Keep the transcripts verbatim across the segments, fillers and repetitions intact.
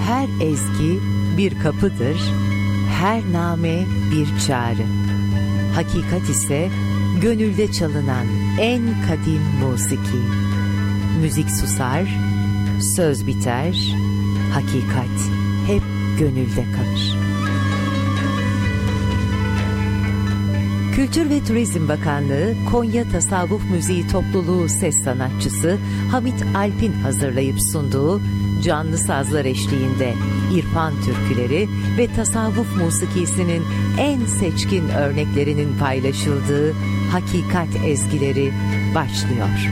Her ezgi bir kapıdır, her name bir çağrı. Hakikat ise gönülde çalınan en kadim musiki. Müzik susar, söz biter, hakikat hep gönülde kalır. Kültür ve Turizm Bakanlığı, Konya Tasavvuf Müziği Topluluğu ses sanatçısı Hamit Alp'in hazırlayıp sunduğu canlı sazlar eşliğinde İrfan türküleri ve tasavvuf musikisinin en seçkin örneklerinin paylaşıldığı Hakikat ezgileri başlıyor.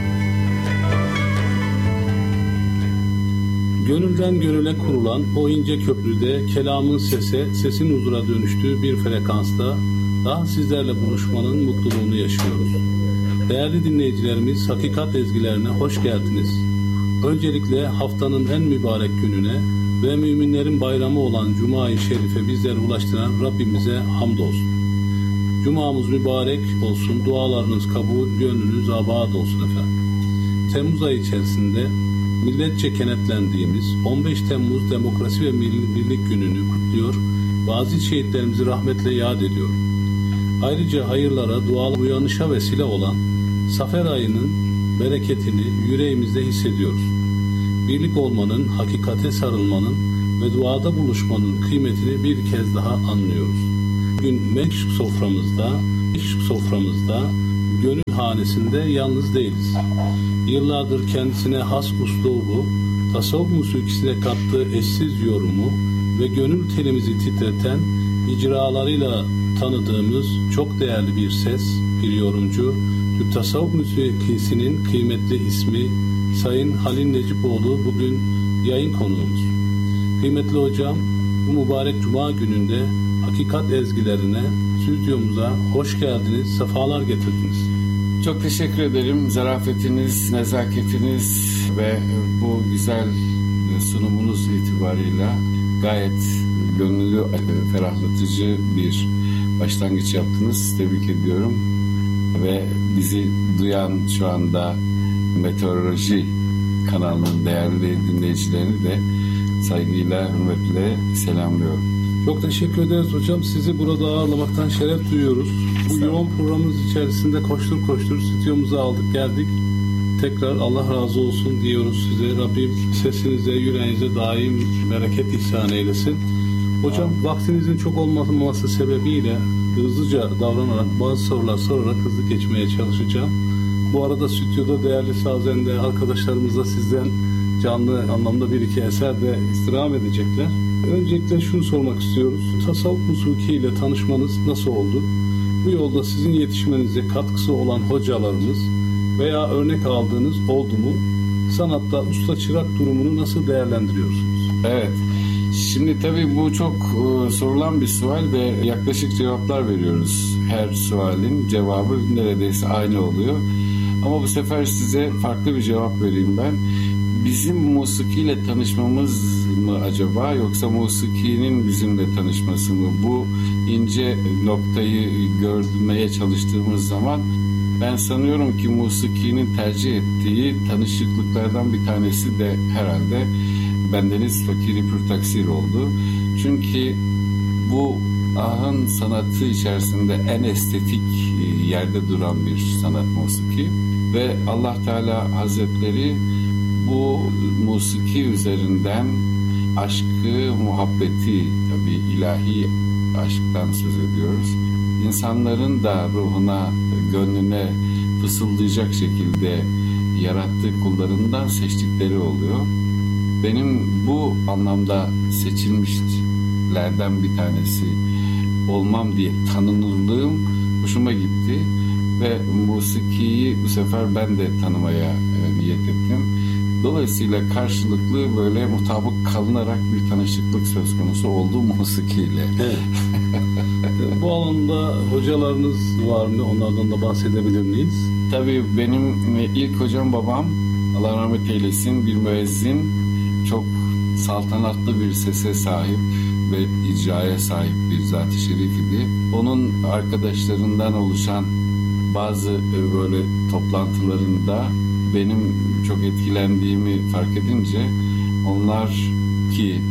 Gönülden gönüle kurulan o ince köprüde kelamın sese, sesin huzura dönüştüğü bir frekansta daha sizlerle buluşmanın mutluluğunu yaşıyoruz. Değerli dinleyicilerimiz, Hakikat ezgilerine hoş geldiniz. Öncelikle haftanın en mübarek gününe ve müminlerin bayramı olan Cuma-i Şerif'e bizleri ulaştıran Rabbimize hamdolsun. Cumamız mübarek olsun, dualarınız kabul, gönlünüz abad olsun efendim. Temmuz ayı içerisinde milletçe kenetlendiğimiz on beş Temmuz Demokrasi ve Birlik Günü'nü kutluyor, bazı şehitlerimizi rahmetle yad ediyor. Ayrıca hayırlara, dualara, uyanışa vesile olan Safer ayının bereketini yüreğimizde hissediyoruz. Birlik olmanın, hakikate sarılmanın ve duada buluşmanın kıymetini bir kez daha anlıyoruz. Bugün meşk soframızda, meşk soframızda, gönül hanesinde yalnız değiliz. Yıllardır kendisine has uslubu, tasavvuf musikisine kattığı eşsiz yorumu ve gönül telimizi titreten icralarıyla tanıdığımız çok değerli bir ses, bir yorumcu, Türk tasavvuf musikisinin kıymetli ismi Sayın Halil Necipoğlu bugün yayın konuğumuz. Kıymetli hocam, bu mübarek Cuma gününde Hakikat ezgilerine, stüdyomuza hoş geldiniz, sefalar getirdiniz. Çok teşekkür ederim. Zarafetiniz, nezaketiniz ve bu güzel sunumunuz itibarıyla gayet gönüllü, ferahlatıcı bir başlangıç yaptınız. Tebrik ediyorum. Ve bizi duyan şu anda Meteoroloji kanalının değerli dinleyicilerini de saygıyla, hürmetle selamlıyorum. Çok teşekkür ederiz hocam. Sizi burada ağırlamaktan şeref duyuyoruz. Bu yoğun programımız içerisinde koştur koştur stüdyomuza aldık geldik. Tekrar Allah razı olsun diyoruz size. Rabbim sesinize, yüreğinize daim bereket ihsan eylesin. Hocam vaktinizin çok olmaması sebebiyle hızlıca davranarak bazı sorular sorarak hızlı geçmeye çalışacağım. Bu arada stüdyoda değerli sazende arkadaşlarımız da sizden canlı anlamda bir iki eser de istirham edecekler. Öncelikle şunu sormak istiyoruz. Tasavvuf musiki ile tanışmanız nasıl oldu? Bu yolda sizin yetişmenize katkısı olan hocalarınız veya örnek aldığınız oldu mu? Sanatta usta çırak durumunu nasıl değerlendiriyorsunuz? Evet. Şimdi tabii bu çok e, sorulan bir sual ve yaklaşık cevaplar veriyoruz. Her sualin cevabı neredeyse aynı oluyor. Ama bu sefer size farklı bir cevap vereyim ben. Bizim musikiyle tanışmamız mı acaba, yoksa musikinin bizimle tanışması mı? Bu ince noktayı görmeye çalıştığımız zaman ben sanıyorum ki musikinin tercih ettiği tanışıklıklardan bir tanesi de herhalde bendeniz Fakir-i Pür Taksir oldu. Çünkü bu ahın sanatı içerisinde en estetik yerde duran bir sanat musiki ve Allah Teala Hazretleri bu musiki üzerinden aşkı, muhabbeti, tabii ilahi aşktan söz ediyoruz, İnsanların da ruhuna, gönlüne fısıldayacak şekilde yarattığı kullarından seçtikleri oluyor. Benim bu anlamda seçilmişlerden bir tanesi olmam diye tanınırlığım hoşuma gitti ve musikiyi bu sefer ben de tanımaya niyet ettim. Dolayısıyla karşılıklı böyle mutabık kalınarak bir tanışıklık söz konusu oldu musikiyle. Evet. Bu alanda hocalarınız var mı? Onlardan da bahsedebilir miyiz? Tabii benim ilk hocam babam, Allah rahmet eylesin, bir müezzin, çok saltanatlı bir sese sahip ve icraya sahip bir zat-ı şerif idi. Onun arkadaşlarından oluşan bazı böyle toplantılarında benim çok etkilendiğimi fark edince onlar ki işte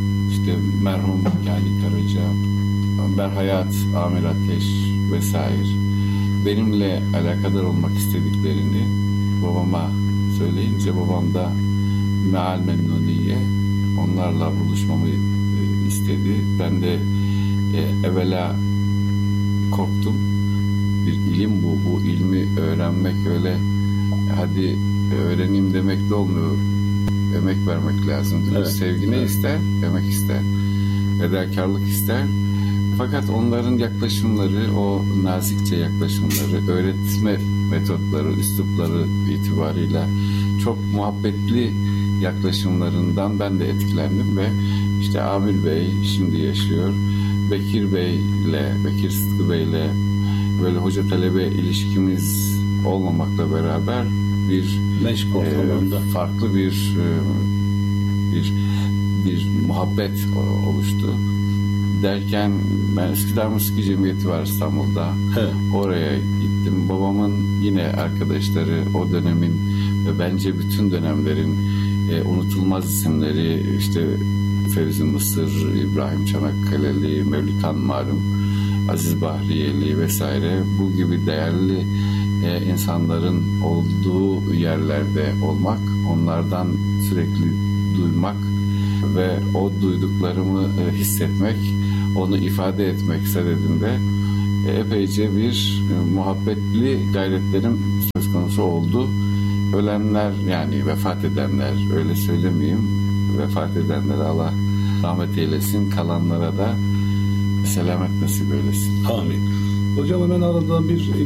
işte merhum Kali Karaca, Berhayat, Amir Ateş vesaire benimle alakadar olmak istediklerini babama söyleyince babam da meal memnuniye onlarla buluşmamı istedi. Ben de e, evvela korktum. Bir ilim bu. Bu ilmi öğrenmek öyle hadi öğreneyim demek de olmuyor. Emek vermek lazım. Evet. Sevgi ne evet. ister? Emek ister. Fedakarlık ister. Fakat onların yaklaşımları, o nazikçe yaklaşımları, öğretme metotları, üslupları itibarıyla çok muhabbetli yaklaşımlarından ben de etkilendim ve işte Amir Bey şimdi yaşıyor. Bekir Bey'le, Bekir Sıtkı Bey'le böyle hoca talebe ilişkimiz olmamakla beraber bir meşk ortamında e, farklı bir e, bir bir muhabbet oluştu. Derken ben Üsküdar Musiki Cemiyeti var İstanbul'da. Evet. Oraya gittim. Babamın yine arkadaşları o dönemin ve bence bütün dönemlerin e, unutulmaz isimleri işte Fevzi Mısır, İbrahim Çanakkale'li, Mevlüt Malum, Aziz Bahriyeli vesaire bu gibi değerli e, insanların olduğu yerlerde olmak, onlardan sürekli duymak ve o duyduklarımı e, hissetmek, onu ifade etmek sadedinde e, epeyce bir e, muhabbetli gayretlerim söz konusu oldu. Ölenler yani vefat edenler öyle söylemeyeyim, vefat edenlere Allah rahmet eylesin, kalanlara da selamet nasip eylesin. Amin. Hocam hemen arada bir